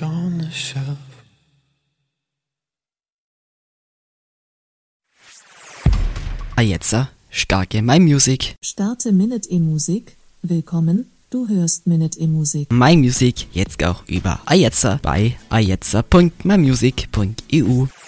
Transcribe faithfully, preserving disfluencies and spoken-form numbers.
on the shelf. Ah, jetzt starke My Music. Starte Minute E-Musik. Willkommen, du hörst Minute E-Musik. My Music jetzt auch über ijetzer bei ijetzer punkt my music punkt e u.